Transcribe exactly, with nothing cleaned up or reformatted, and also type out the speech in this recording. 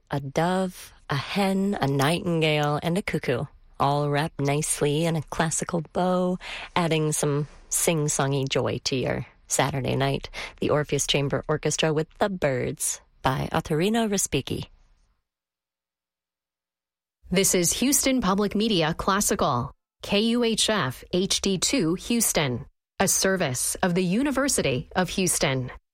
A dove, a hen, a nightingale, and a cuckoo, all wrapped nicely in a classical bow, adding some sing-songy joy to your Saturday night. The Orpheus Chamber Orchestra with The Birds by Ottorino Respighi. This is Houston Public Media Classical, K U H F H D two Houston, a service of the University of Houston.